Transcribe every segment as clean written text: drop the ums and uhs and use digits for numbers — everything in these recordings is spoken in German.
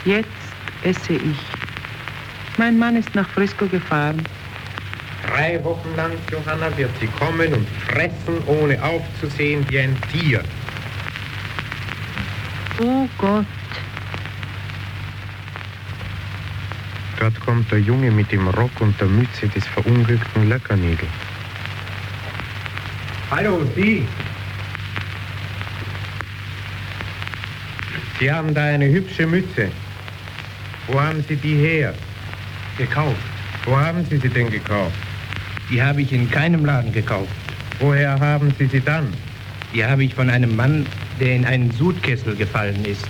Jetzt esse ich. Mein Mann ist nach Frisco gefahren. 3 Wochen lang, Johanna, wird sie kommen und fressen, ohne aufzusehen, wie ein Tier. Oh Gott. Dort kommt der Junge mit dem Rock und der Mütze des verunglückten Löckernägel. Hallo, Sie! Sie haben da eine hübsche Mütze. Wo haben Sie die her? Gekauft. Wo haben Sie sie denn gekauft? Die habe ich in keinem Laden gekauft. Woher haben Sie sie dann? Die habe ich von einem Mann, der in einen Sudkessel gefallen ist.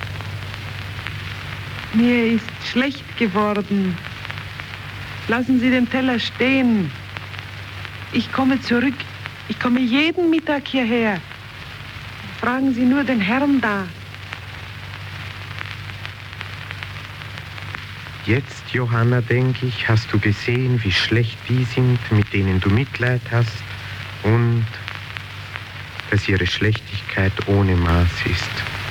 Mir ist schlecht geworden. Lassen Sie den Teller stehen. Ich komme zurück. Ich komme jeden Mittag hierher. Fragen Sie nur den Herrn da. Jetzt, Johanna, denke ich, hast du gesehen, wie schlecht die sind, mit denen du Mitleid hast und dass ihre Schlechtigkeit ohne Maß ist.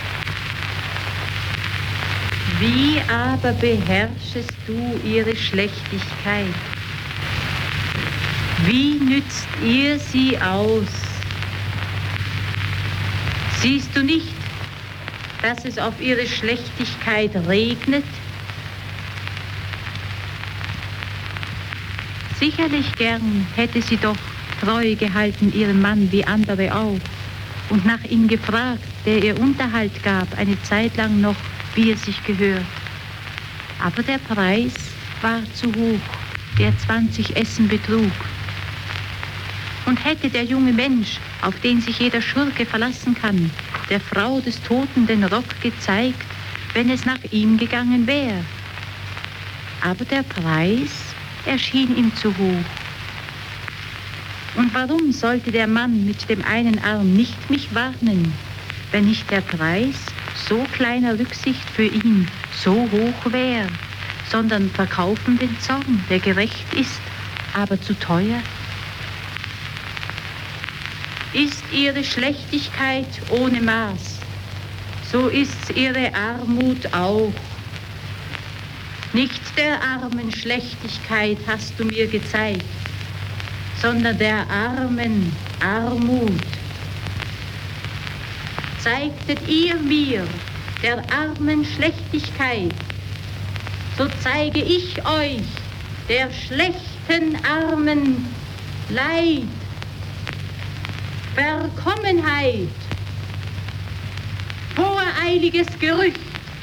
Wie aber beherrschest du ihre Schlechtigkeit? Wie nützt ihr sie aus? Siehst du nicht, dass es auf ihre Schlechtigkeit regnet? Sicherlich gern hätte sie doch treu gehalten ihrem Mann wie andere auch und nach ihm gefragt, der ihr Unterhalt gab, eine Zeit lang noch, wie es sich gehört. Aber der Preis war zu hoch, der 20 Essen betrug. Und hätte der junge Mensch, auf den sich jeder Schurke verlassen kann, der Frau des Toten den Rock gezeigt, wenn es nach ihm gegangen wäre. Aber der Preis erschien ihm zu hoch. Und warum sollte der Mann mit dem einen Arm nicht mich warnen, wenn nicht der Preis so kleiner Rücksicht für ihn so hoch wäre, sondern verkaufen den Zorn, der gerecht ist, aber zu teuer? Ist ihre Schlechtigkeit ohne Maß, so ist's ihre Armut auch. Nicht der armen Schlechtigkeit hast du mir gezeigt, sondern der armen Armut. Zeigtet ihr mir der armen Schlechtigkeit, so zeige ich euch der schlechten armen Leid, Verkommenheit, voreiliges Gerücht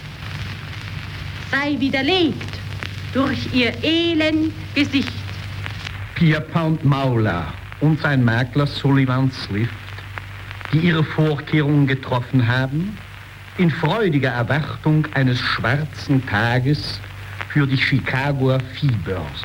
sei widerlegt durch ihr elend Gesicht. Pierpont Mauler und sein Makler Sullivan Swift, die ihre Vorkehrungen getroffen haben, in freudiger Erwartung eines schwarzen Tages für die Chicagoer Viehbörse.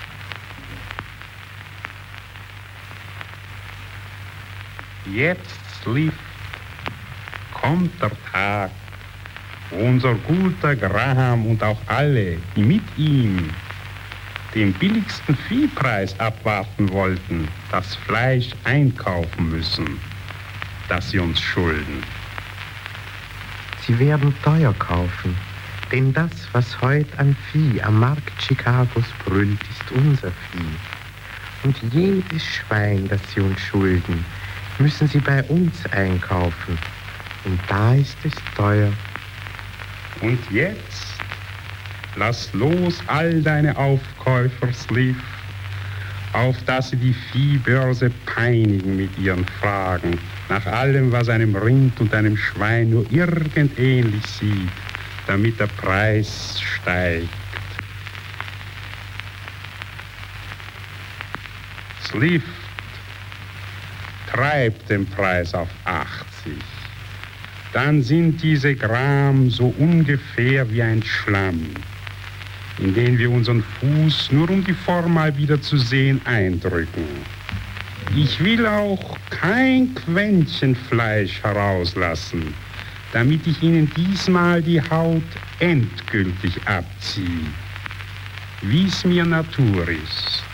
Jetzt, Swift, kommt der Tag, wo unser guter Graham und auch alle, die mit ihm den billigsten Viehpreis abwarten wollten, das Fleisch einkaufen müssen, das sie uns schulden. Sie werden teuer kaufen, denn das, was heute an Vieh am Markt Chicagos brüllt, ist unser Vieh. Und jedes Schwein, das sie uns schulden, müssen sie bei uns einkaufen. Und da ist es teuer. Und jetzt lass los all deine Aufkäufer, Sliff, auf dass sie die Viehbörse peinigen mit ihren Fragen, nach allem, was einem Rind und einem Schwein nur irgend ähnlich sieht, damit der Preis steigt. Sliff treibt den Preis auf 80. Dann sind diese Gram so ungefähr wie ein Schlamm, in den wir unseren Fuß nur um die Form mal wieder zu sehen eindrücken. Ich will auch kein Quäntchen Fleisch herauslassen, damit ich Ihnen diesmal die Haut endgültig abziehe, wie es mir Natur ist.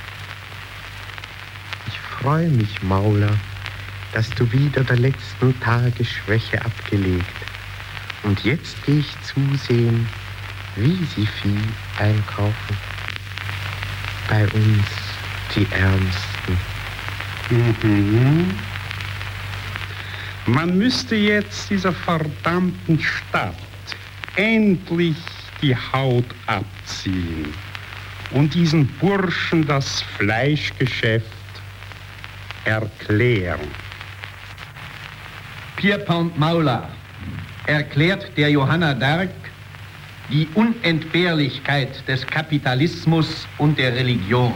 Ich freue mich, Mauler, dass du wieder der letzten Tage Schwäche abgelegt. Und jetzt gehe ich zusehen, wie sie Vieh einkaufen. Bei uns die Ärmsten. Mhm. Man müsste jetzt dieser verdammten Stadt endlich die Haut abziehen und diesen Burschen das Fleischgeschäft erklären. Pierpont Mauler erklärt der Johanna d'Arc die Unentbehrlichkeit des Kapitalismus und der Religion.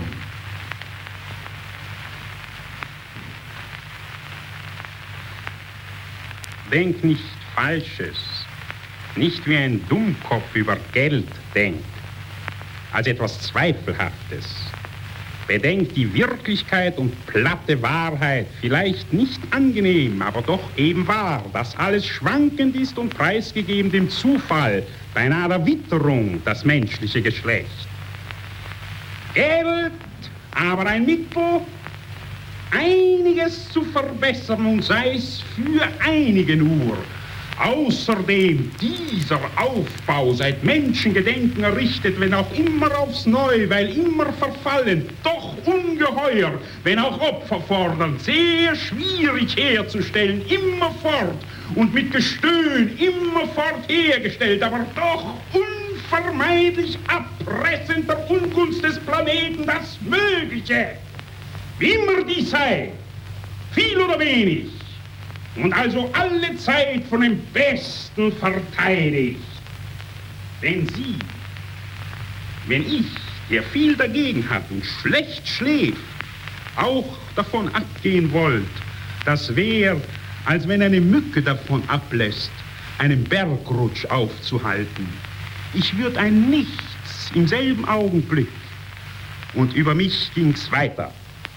Denk nicht Falsches, nicht wie ein Dummkopf über Geld denkt, als etwas Zweifelhaftes. Bedenkt die Wirklichkeit und platte Wahrheit, vielleicht nicht angenehm, aber doch eben wahr, dass alles schwankend ist und preisgegeben dem Zufall, beinahe der Witterung, das menschliche Geschlecht. Geld, aber ein Mittel, einiges zu verbessern und sei es für einige nur. Außerdem dieser Aufbau seit Menschengedenken errichtet, wenn auch immer aufs Neue, weil immer verfallen, doch ungeheuer, wenn auch Opfer fordern, sehr schwierig herzustellen, immerfort und mit Gestöhn immerfort hergestellt, aber doch unvermeidlich abpressend der Ungunst des Planeten das Mögliche. Wie immer dies sei, viel oder wenig, und also alle Zeit von dem Besten verteidigt. Wenn Sie, wenn ich, der viel dagegen hat und schlecht schläft, auch davon abgehen wollt, das wäre, als wenn eine Mücke davon ablässt, einen Bergrutsch aufzuhalten. Ich würde ein Nichts im selben Augenblick, und über mich ging's weiter.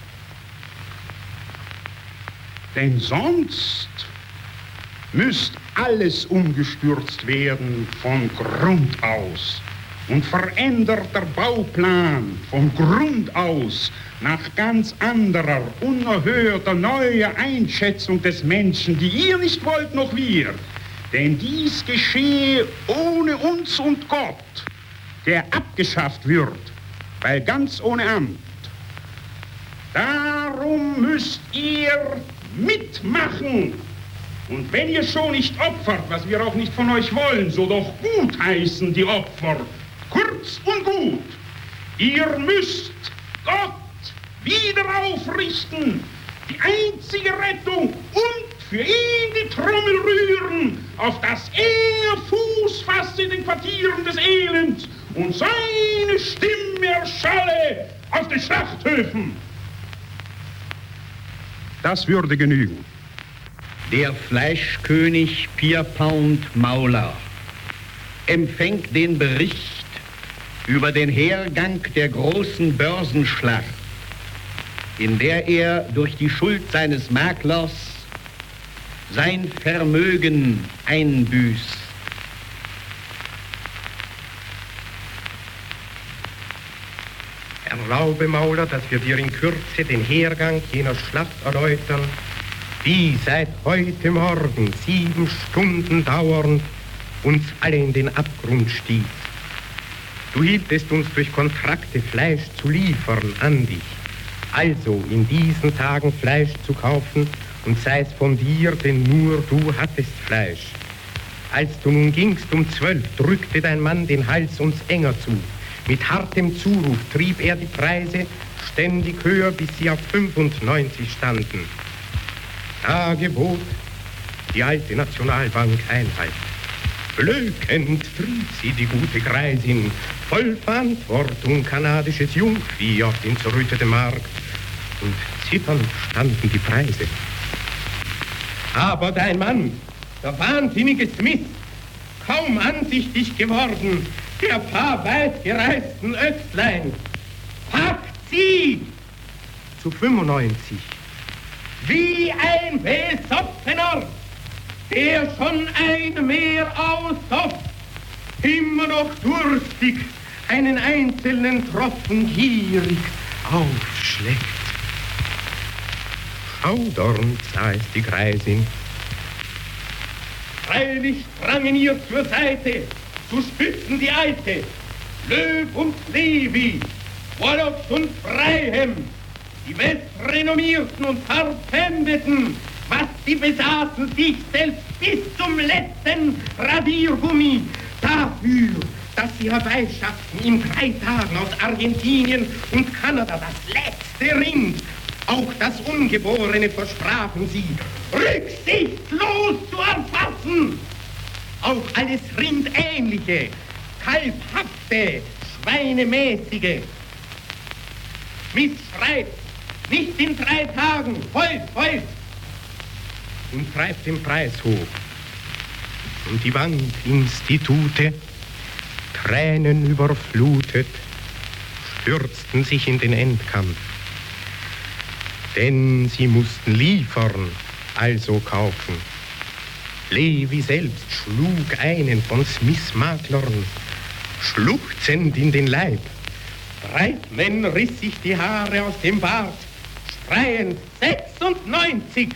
Denn sonst müsst alles umgestürzt werden von Grund aus und verändert der Bauplan von Grund aus nach ganz anderer, unerhörter, neuer Einschätzung des Menschen, die ihr nicht wollt, noch wir. Denn dies geschehe ohne uns und Gott, der abgeschafft wird, weil ganz ohne Amt. Darum müsst ihr mitmachen. Und wenn ihr schon nicht opfert, was wir auch nicht von euch wollen, so doch gutheißen die Opfer. Kurz und gut. Ihr müsst Gott wieder aufrichten, die einzige Rettung, und für ihn die Trommel rühren, auf dass er Fuß fasst in den Quartieren des Elends und seine Stimme erschalle auf den Schlachthöfen. Das würde genügen. Der Fleischkönig Pierpont Mauler empfängt den Bericht über den Hergang der großen Börsenschlacht, in der er durch die Schuld seines Maklers sein Vermögen einbüßt. Erlaube, Mauler, dass wir dir in Kürze den Hergang jener Schlacht erläutern, die seit heute Morgen 7 Stunden dauernd uns alle in den Abgrund stieß. Du hieltest uns durch Kontrakte Fleisch zu liefern an dich, also in diesen Tagen Fleisch zu kaufen, und sei es von dir, denn nur du hattest Fleisch. Als du nun gingst um 12, drückte dein Mann den Hals uns enger zu. Mit hartem Zuruf trieb er die Preise ständig höher, bis sie auf 95 standen. Da gebot die alte Nationalbank Einheit. Blökend trieb sie die gute Greisin, voll Verantwortung kanadisches Jungvieh auf den zerrütteten Markt, und zitternd standen die Preise. Aber dein Mann, der wahnsinnige Smith, kaum ansichtig geworden, der paar weit gereisten Öchslein, packt sie zu 95. Wie ein Besoffener, der schon ein Meer aussopft, immer noch durstig einen einzelnen Tropfen gierig aufschlägt. Schaudernd sah es die Greisin. Freilich sprangen ihr zur Seite zu stützen die Alte, Löw und Levi, Wolofs und Freihem, die weltrenommierten und verpfändeten, was sie besaßen, sich selbst bis zum letzten Radiergummi, dafür, dass sie herbeischafften in 3 Tagen aus Argentinien und Kanada das letzte Rind. Auch das Ungeborene versprachen sie, rücksichtslos zu erfassen. Auch alles Rindähnliche, kalbhafte, schweinemäßige. Smith schreibt, nicht in 3 Tagen, Holz, und treibt den Preis hoch. Und die Bankinstitute, Tränen überflutet, stürzten sich in den Endkampf. Denn sie mussten liefern, also kaufen. Levi selbst schlug einen von Smiths Maklern schluchzend in den Leib. Breitman riss sich die Haare aus dem Bart, schreiend 96.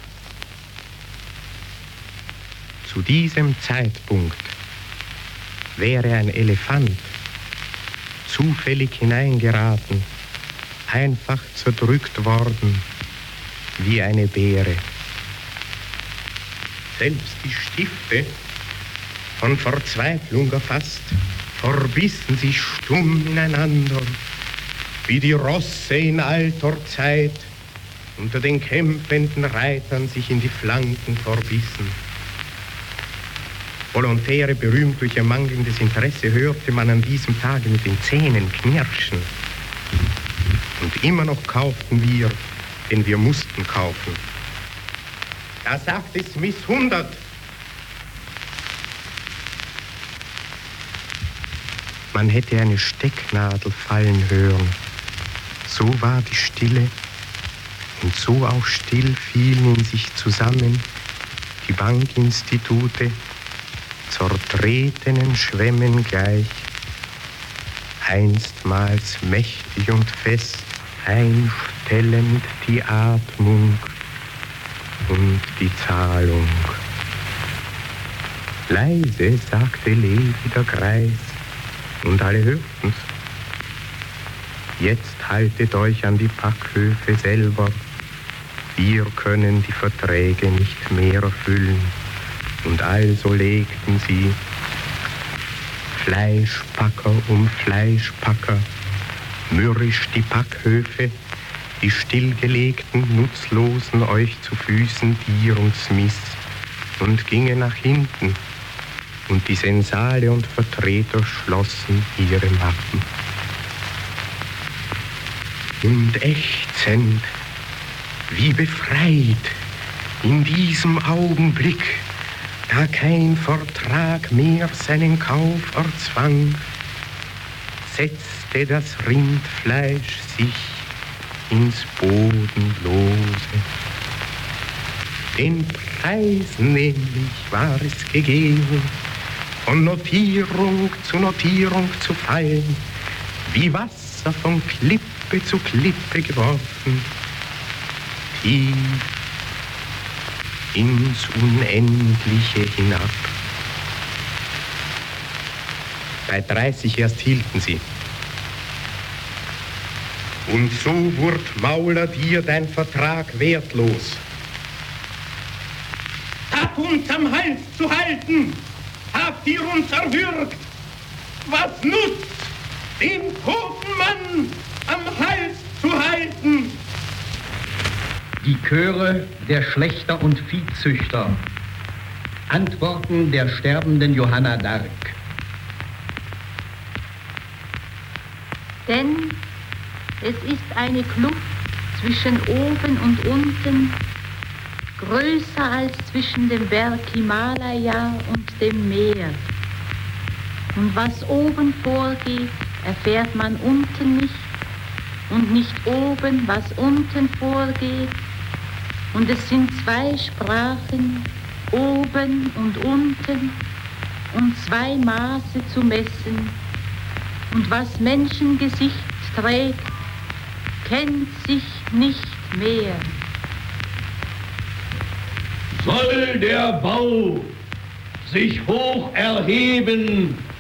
Zu diesem Zeitpunkt wäre ein Elefant zufällig hineingeraten, einfach zerdrückt worden wie eine Beere. Selbst die Stifte, von Verzweiflung erfasst, verbissen sich stumm ineinander, wie die Rosse in alter Zeit unter den kämpfenden Reitern sich in die Flanken verbissen. Volontäre, berühmt durch ihr mangelndes Interesse, hörte man an diesem Tage mit den Zähnen knirschen. Und immer noch kauften wir, denn wir mussten kaufen. Da sagte Smith 100. Man hätte eine Stecknadel fallen hören. So war die Stille, und so auch still fielen in sich zusammen die Bankinstitute, zertretenen Schwämmen gleich, einstmals mächtig und fest, einstellend die Atmung und die Zahlung. Leise sagte Levi der Greis, und alle hörten's. Jetzt haltet euch an die Packhöfe selber, wir können die Verträge nicht mehr erfüllen. Und also legten sie Fleischpacker um Fleischpacker, mürrisch die Packhöfe, die stillgelegten, nutzlosen euch zu Füßen, dir und Smith, und gingen nach hinten, und die Sensale und Vertreter schlossen ihre Mappen. Und ächzend, wie befreit, in diesem Augenblick, da kein Vertrag mehr seinen Kauf erzwang, setzte das Rindfleisch sich ins Bodenlose. Den Preisen nämlich war es gegeben, von Notierung zu fallen, wie Wasser von Klippe zu Klippe geworfen, tief ins Unendliche hinab. Bei 30 erst hielten sie. Und so wurd Mauler dir dein Vertrag wertlos. Statt uns am Hals zu halten, habt ihr uns erwürgt. Was nutzt, den toten Mann am Hals zu halten? Die Chöre der Schlächter und Viehzüchter. Antworten der sterbenden Johanna d'Arc. Denn es ist eine Kluft zwischen oben und unten, größer als zwischen dem Berg Himalaya und dem Meer. Und was oben vorgeht, erfährt man unten nicht, und nicht oben, was unten vorgeht. Und es sind 2 Sprachen, oben und unten, und 2 Maße zu messen. Und was Menschengesicht trägt, kennt sich nicht mehr. Soll der Bau sich hoch erheben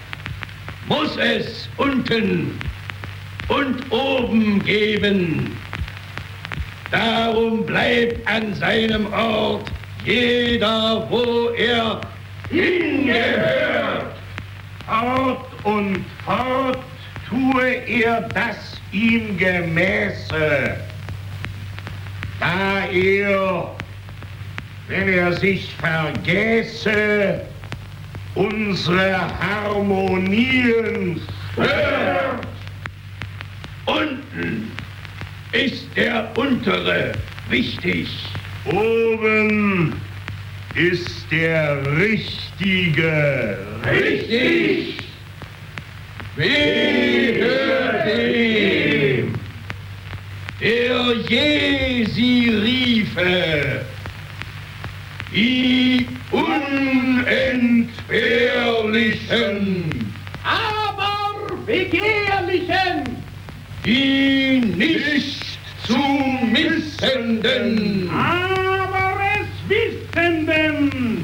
muss es unten und oben geben. Darum bleibt an seinem Ort jeder, wo er hingehört. Fort und fort tue er das ihm Gemäße, da er, wenn er sich vergäße, unsere Harmonien stört. Unten ist der untere wichtig. Oben ist der Richtige. Richtig. Wehe dem, der je sie riefe, die Unentbehrlichen, aber Begehrlichen, die nicht zu missenden, Aber es wissen